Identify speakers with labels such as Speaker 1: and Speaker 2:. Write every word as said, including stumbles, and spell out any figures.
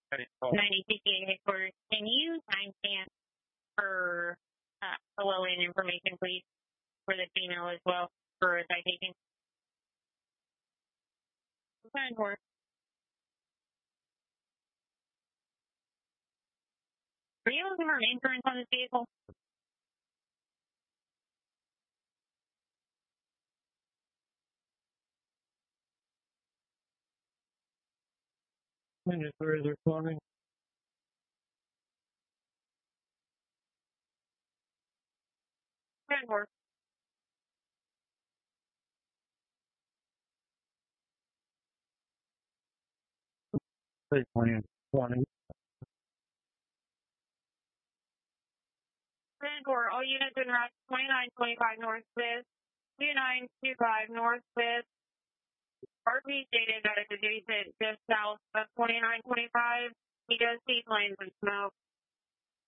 Speaker 1: ninety C T A headquarters. Can you timestamp for uh, below-end information, please, for the female as well, for a citation? Fine, work. Are you looking for insurance on this vehicle?
Speaker 2: Minute three, they're calling.
Speaker 1: Fine, work.
Speaker 2: They plan twenty.
Speaker 1: Fine, work. All units in route twenty-nine twenty-five North Fifth, two nine two five North Fifth. R P stated that it's adjacent just south of twenty-nine twenty-five. He does see flames and smoke.